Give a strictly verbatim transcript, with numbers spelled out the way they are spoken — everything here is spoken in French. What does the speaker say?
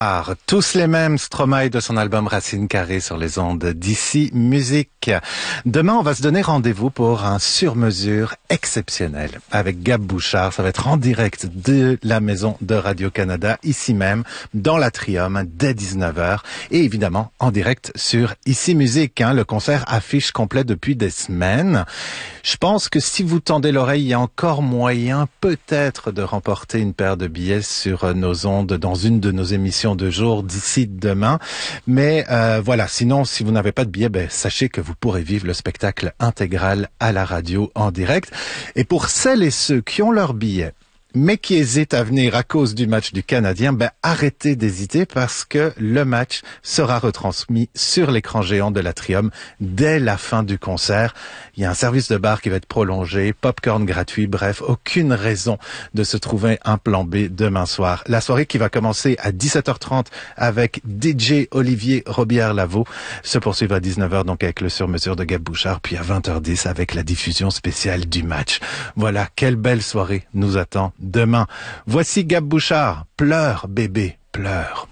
Tous les mêmes, Stromae de son album Racine Carrée sur les ondes d'Ici Musique. Demain, on va se donner rendez-vous pour un sur-mesure exceptionnel avec Gab Bouchard. Ça va être en direct de la maison de Radio-Canada, ici même, dans l'Atrium, dès dix-neuf heures. Et évidemment, en direct sur Ici Musique. Hein, le concert affiche complet depuis des semaines. Je pense que si vous tendez l'oreille, il y a encore moyen peut-être de remporter une paire de billets sur nos ondes dans une de nos émissions de jour d'ici demain. Mais euh, voilà, sinon, si vous n'avez pas de billet, ben, sachez que vous pourrez vivre le spectacle intégral à la radio en direct. Et pour celles et ceux qui ont leur billet, mais qui hésitent à venir à cause du match du Canadien, ben arrêtez d'hésiter parce que le match sera retransmis sur l'écran géant de l'Atrium dès la fin du concert. Il y a un service de bar qui va être prolongé, popcorn gratuit, bref, aucune raison de se trouver un plan B demain soir. La soirée qui va commencer à dix-sept heures trente avec D J Olivier Robillard-Lavaux se poursuivra à dix-neuf heures donc avec le sur-mesure de Gab Bouchard, puis à vingt heures dix avec la diffusion spéciale du match. Voilà, quelle belle soirée nous attend demain. Voici Gab Bouchard. Pleure, bébé, pleure.